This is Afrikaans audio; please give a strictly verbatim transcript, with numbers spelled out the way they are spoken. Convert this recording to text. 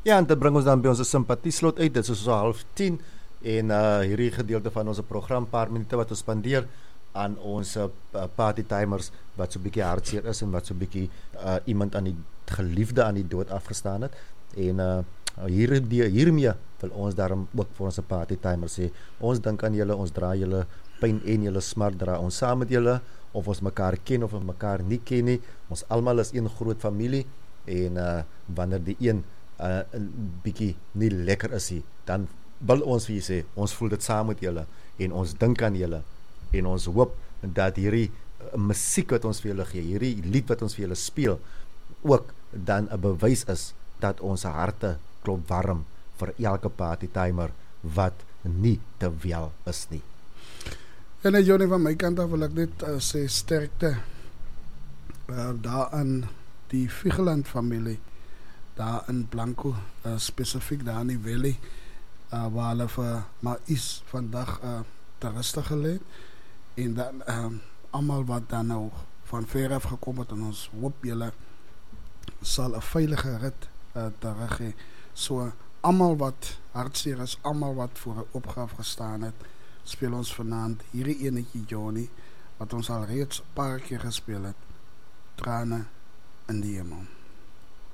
Ja, en dit bring ons dan by ons simpathieslot uit. Dit is so half tien en uh, hierdie gedeelte van ons program, paar minute wat ons spandeer aan ons uh, party timers wat so 'n bietjie hartseer is en wat so 'n bietjie uh, iemand aan die geliefde aan die dood afgestaan het. En uh, hier hiermee wil ons daarom ook vir ons party timers sê, ons dink aan julle, ons dra julle pyn en julle smart, dra ons saam met julle, of ons mekaar ken of ons mekaar nie ken nie. Ons almal is een groot familie en uh, wanneer die een uh, 'n bietjie nie lekker is nie, dan wil ons vir julle sê, ons voel dit saam met julle en ons dink aan julle en ons hoop dat hierdie uh, musiek wat ons vir julle gee, hierdie lied wat ons vir julle speel, ook dan 'n bewys is dat ons harte klop warm vir elke party timer wat nie te wel is nie. En uh, Johnny, van my kant af wil ek net uh, sê sterkte uh, daar aan die Vigeland familie, daar in Blanco, uh, spesifiek daar in die Valley, uh, waar hulle vir maar iets vandag uh, te rustig gelê en dan um, almal wat dan nou van ver af gekom het en ons hoop julle sal 'n veilige rit uh, terug hê. So almal wat hartseer is, almal wat voor 'n opgawe gestaan het, speel ons vanaand hierdie enetjie Johnny wat ons al reeds 'n paar keer gespeel het, Trane in die Hemel.